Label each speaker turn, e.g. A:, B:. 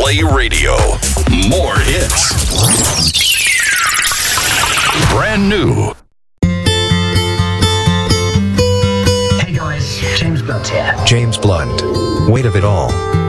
A: Play Radio. More hits. Brand new.
B: Hey guys, James Blunt here.
C: James Blunt. Weight of It All.